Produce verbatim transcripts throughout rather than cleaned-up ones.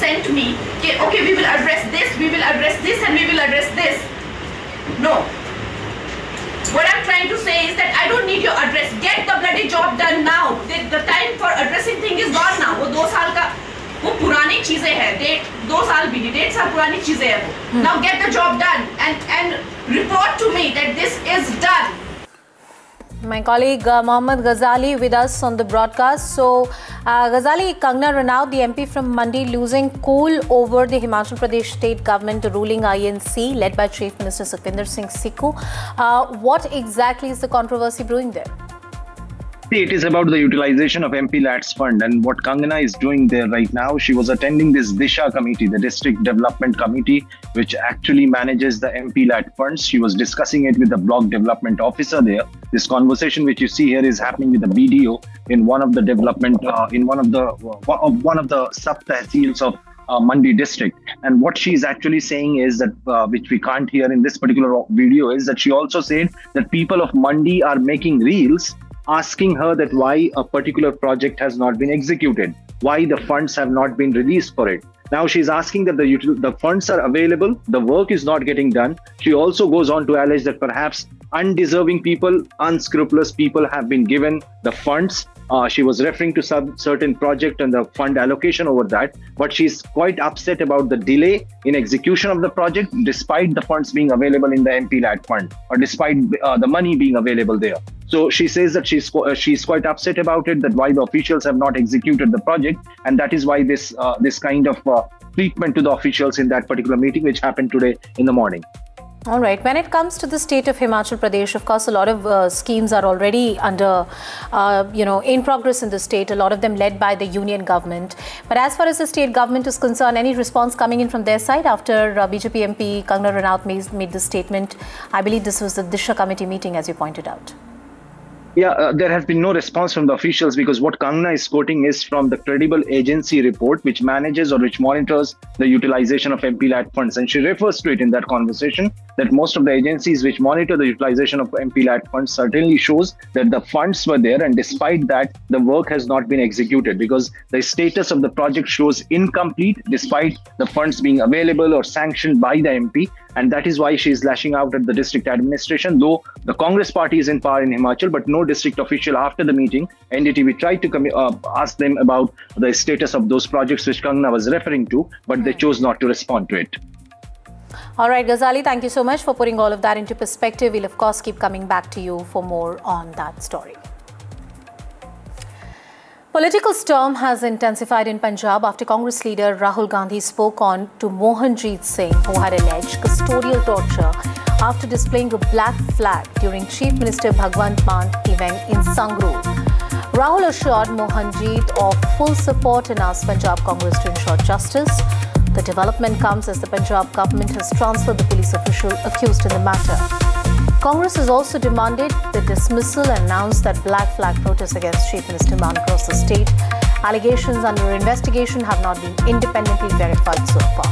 sent me, okay, okay, we will address this, we will address this, and we will address this. No. What I'm trying to say is that I don't need your address. Get the bloody job done now. The, the time for addressing thing is gone now. वो दो साल का वो पुरानी चीजें हैं. Date दो साल भी डेढ़ साल पुरानी चीजें हैं वो. Now get the job done and and report to me that this is done. My colleague uh, Mohammad Ghazali with us on the broadcast. So, uh, Ghazali, Kangana Ranaut, the M P from Mandi, losing cool over the Himachal Pradesh state government ruling I N C led by Chief Minister Sukhvinder Singh Sukkhu. Uh, what exactly is the controversy brewing there? See, it is about the utilization of M P L A T's fund, and what Kangana is doing there right now. She was attending this Disha committee, the District Development Committee, which actually manages the M P L A T funds. She was discussing it with the block development officer there. This conversation which you see here is happening with the B D O in one of the development, uh, in one of the uh, one of the sub tehsils of uh, Mandi district. And what she is actually saying is that, uh, which we can't hear in this particular video, is that she also said that people of Mandi are making reels asking her that why a particular project has not been executed, why the funds have not been released for it. Now she's asking that the the funds are available, the work is not getting done. She also goes on to allege that perhaps undeserving people, unscrupulous people have been given the funds. Uh, she was referring to some certain project and the fund allocation over that, but she's quite upset about the delay in execution of the project despite the funds being available in the M P L A T fund, or despite uh, the money being available there. So she says that she's uh, she's quite upset about it, that why the officials have not executed the project, and that is why this uh, this kind of uh, treatment to the officials in that particular meeting, which happened today in the morning. All right. When it comes to the state of Himachal Pradesh, of course, a lot of uh, schemes are already under, uh, you know, in progress in the state, a lot of them led by the union government. But as far as the state government is concerned, any response coming in from their side after uh, B J P M P Kangana Ranaut made, made this statement? I believe this was the Disha committee meeting, as you pointed out. Yeah, uh, there has been no response from the officials, because what Kangana is quoting is from the credible agency report which manages or which monitors the utilization of M P L A T funds. And she refers to it in that conversation that most of the agencies which monitor the utilization of M P L A T funds certainly shows that the funds were there, and despite that, the work has not been executed because the status of the project shows incomplete despite the funds being available or sanctioned by the M P. And that is why she is lashing out at the district administration, though the Congress party is in power in Himachal, but no district official after the meeting. N D T V tried to uh, ask them about the status of those projects which Kangana was referring to, but they chose not to respond to it. All right, Ghazali, thank you so much for putting all of that into perspective. We'll, of course, keep coming back to you for more on that story. Political storm has intensified in Punjab after Congress leader Rahul Gandhi spoke on to Mohanjeet Singh, who had alleged custodial torture after displaying a black flag during Chief Minister Bhagwant Mann event in Sangrur. Rahul assured Mohanjeet of full support and asked Punjab Congress to ensure justice. The development comes as the Punjab government has transferred the police official accused in the matter. Congress has also demanded the dismissal and announced that black flag protests against Chief Minister Mann across the state. Allegations under investigation have not been independently verified so far.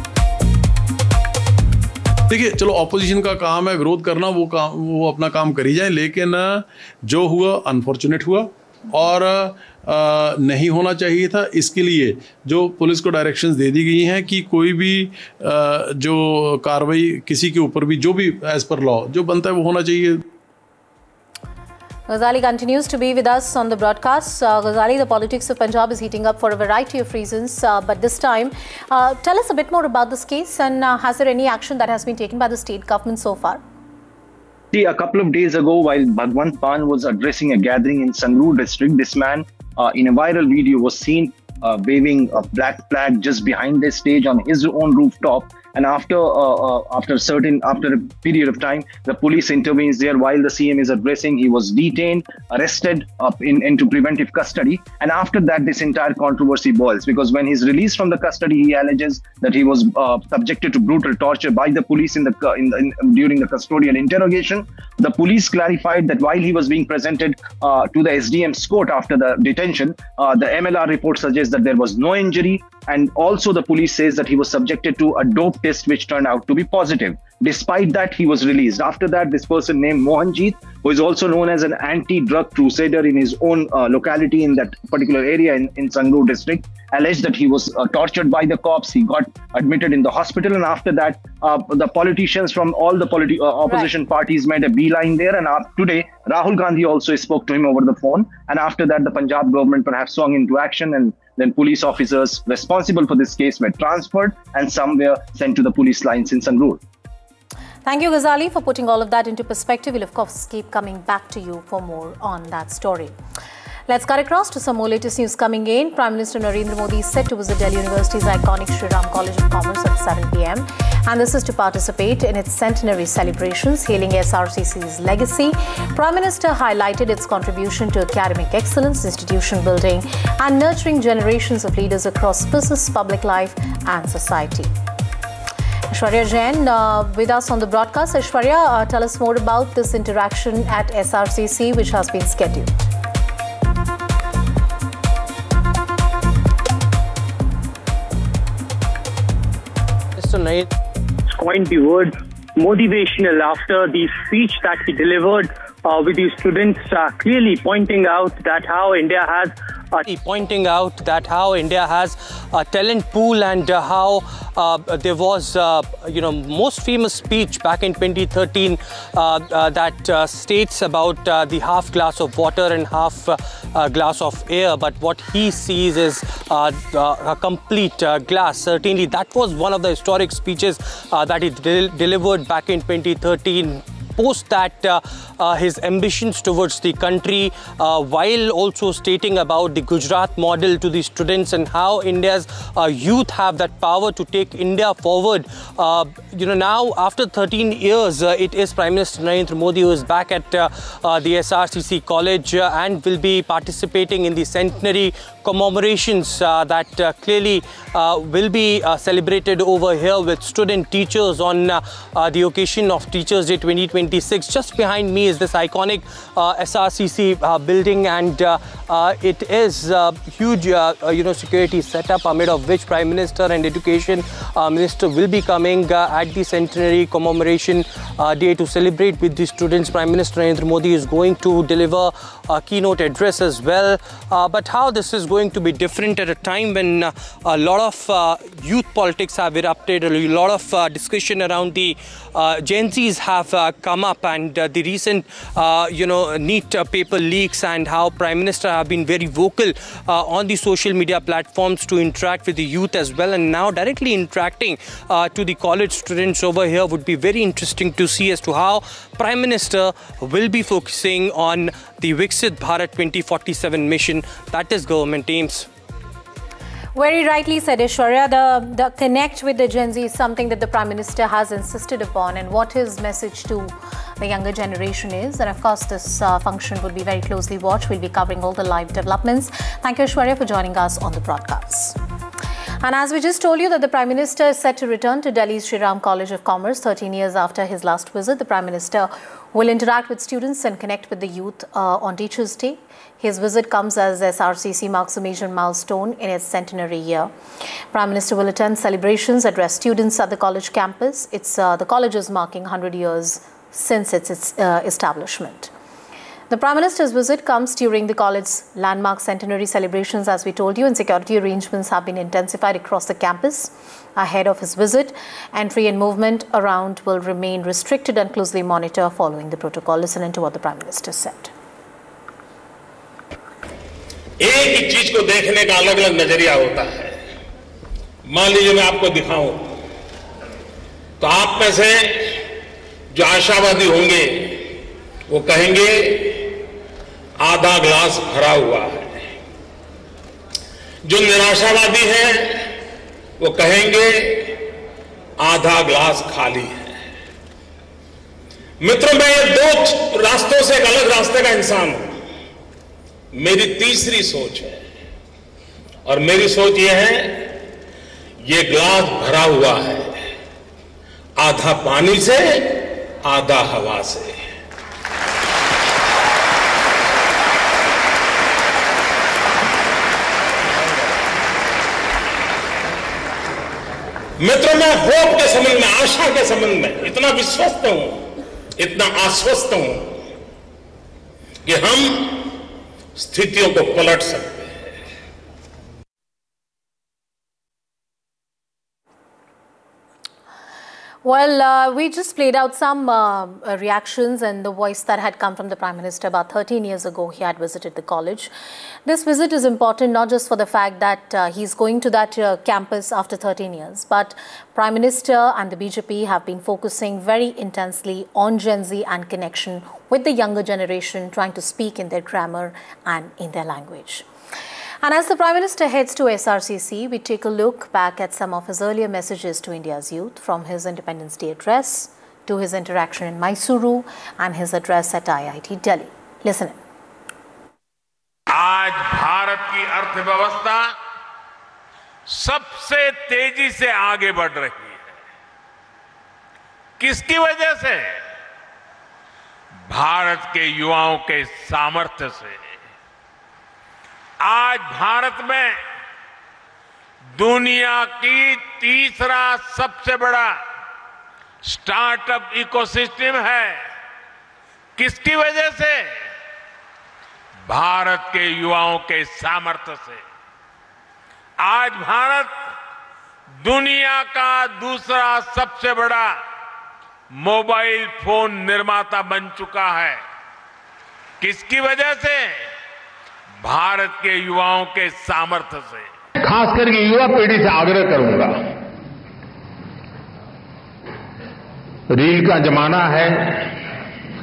देखिए, चलो opposition का काम है विरोध करना, वो काम वो अपना काम करी जाए, लेकिन जो हुआ अनफॉर्चुनेट हुआ और आ, नहीं होना चाहिए था। इसके लिए जो पुलिस को डायरेक्शंस दे दी गई हैं कि कोई भी आ, जो कार्रवाई किसी के ऊपर भी जो भी एज पर लॉ जो बनता है वो होना चाहिए। Ghazali continues to be with us on the broadcast. Uh, Ghazali, the politics of Punjab is heating up for a variety of reasons, uh, but this time, uh, tell us a bit more about this case, and uh, has there any action that has been taken by the state government so far? See, a couple of days ago, while Bhagwant Mann was addressing a gathering in Sangrur district, this man uh, in a viral video was seen uh, waving a black flag just behind the stage on his own rooftop. And after uh, uh, after certain after a period of time, the police intervenes there while the C M is addressing. He was detained, arrested up in into preventive custody, and after that, this entire controversy boils, because when he's released from the custody, he alleges that he was uh, subjected to brutal torture by the police in the in, in during the custodial interrogation. The police clarified that while he was being presented uh, to the S D M's court after the detention, uh, the M L R report suggests that there was no injury And also the police says that he was subjected to a dope test which turned out to be positive. Despite that, he was released. After that, this person named Mohanjeet, who is also known as an anti-drug crusader in his own uh, locality in that particular area in, in Sangrur district, alleged that he was uh, tortured by the cops. He got admitted in the hospital, and after that, uh, the politicians from all the politi- uh, opposition right. parties made a beeline there. And uh, today, Rahul Gandhi also spoke to him over the phone. And after that, the Punjab government perhaps swung into action, and then police officers responsible for this case were transferred and some were sent to the police lines in Sangrur. Thank you, Ghazali, for putting all of that into perspective. We'll, of course, keep coming back to you for more on that story. Let's cut across to some more latest news coming in. Prime Minister Narendra Modi is set to visit Delhi University's iconic Shri Ram College of Commerce at seven p m And this is to participate in its centenary celebrations, hailing S R C C's legacy. Prime Minister highlighted its contribution to academic excellence, institution building, and nurturing generations of leaders across business, public life, and society. Aishwarya Jain uh, with us on the broadcast. Aishwarya, uh, tell us more about this interaction at S R C C, which has been scheduled. Mister Naid coined the word motivational after the speech that he delivered uh, with the students, uh, clearly pointing out that how India has Uh, pointing out that how India has a talent pool and uh, how uh, there was, uh, you know, most famous speech back in twenty thirteen uh, uh, that uh, states about uh, the half glass of water and half uh, uh, glass of air. But what he sees is uh, uh, a complete uh, glass. Certainly, that was one of the historic speeches uh, that he del delivered back in twenty thirteen. Post that uh, uh, his ambitions towards the country, uh, while also stating about the Gujarat model to the students and how India's uh, youth have that power to take India forward. Uh, you know, now after thirteen years, uh, it is Prime Minister Narendra Modi who is back at uh, uh, the S R C C college uh, and will be participating in the centenary commemorations uh, that uh, clearly uh, will be uh, celebrated over here with student teachers on uh, uh, the occasion of Teachers Day twenty twenty-six. Just behind me is this iconic uh, S R C C uh, building, and uh, uh, it is uh, huge, uh, uh, you know, security setup, amid of which Prime Minister and Education uh, Minister will be coming uh, at the centenary commemoration uh, day to celebrate with the students. Prime Minister Narendra Modi is going to deliver a keynote address as well. Uh, but how this is going to be different at a time when uh, a lot of uh, youth politics have erupted, a lot of uh, discussion around the uh, Gen Zs have uh, come up, and uh, the recent, uh, you know, NEET uh, paper leaks, and how Prime Minister have been very vocal uh, on the social media platforms to interact with the youth as well, and now directly interacting uh, to the college students over here would be very interesting to see as to how Prime Minister will be focusing on the Viksit Bharat twenty forty-seven mission that is government aims. Very rightly said, Aishwarya. The, the connect with the Gen Z is something that the Prime Minister has insisted upon, and what his message to the younger generation is. And of course, this uh, function will be very closely watched. We'll be covering all the live developments. Thank you, Aishwarya, for joining us on the broadcast. And as we just told you that the Prime Minister is set to return to Delhi's Shri Ram College of Commerce thirteen years after his last visit. The Prime Minister will interact with students and connect with the youth uh, on Teachers' Day. His visit comes as S R C C marks a major milestone in its centenary year. Prime Minister will attend celebrations, address students at the college campus. It's uh, the college is marking one hundred years since its, its uh, establishment. The Prime Minister's visit comes during the college's landmark centenary celebrations, as we told you, and security arrangements have been intensified across the campus. Ahead of his visit, entry and movement around will remain restricted and closely monitored following the protocol. Listen into what the Prime Minister said. एक ही चीज को देखने का अलग अलग नजरिया होता है. मान लीजिए मैं आपको दिखाऊं तो आप में से जो आशावादी होंगे वो कहेंगे आधा ग्लास भरा हुआ है. जो निराशावादी हैं वो कहेंगे आधा ग्लास खाली है. मित्रों, मैं ये दो रास्तों से एक अलग रास्ते का इंसान हूं. मेरी तीसरी सोच है, और मेरी सोच ये है, ये ग्लास भरा हुआ है आधा पानी से आधा हवा से. मित्रों, मैं होप के संबंध में, आशा के संबंध में इतना विश्वस्त हूं, इतना आश्वस्त हूं कि हम स्थितियों को पलट सकते हैं। Well, uh, we just played out some uh, reactions and the voice that had come from the Prime Minister. About thirteen years ago, he had visited the college. This visit is important not just for the fact that uh, he's going to that uh, campus after thirteen years, but Prime Minister and the B J P have been focusing very intensely on Gen Z and connection with the younger generation, trying to speak in their grammar and in their language. And as the Prime Minister heads to S R C C, we take a look back at some of his earlier messages to India's youth, from his Independence Day address to his interaction in Mysuru and his address at I I T Delhi. Listen in. आज भारत की अर्थव्यवस्था सबसे तेजी से आगे बढ़ रही है। किसकी वजह से? भारत के युवाओं के सामर्थ्य से। आज भारत में दुनिया की तीसरा सबसे बड़ा स्टार्टअप इकोसिस्टम है। किसकी वजह से? भारत के युवाओं के सामर्थ्य से। आज भारत दुनिया का दूसरा सबसे बड़ा मोबाइल फोन निर्माता बन चुका है। किसकी वजह से? भारत के युवाओं के सामर्थ्य से। खास करके युवा पीढ़ी से आग्रह करूंगा, रील का जमाना है,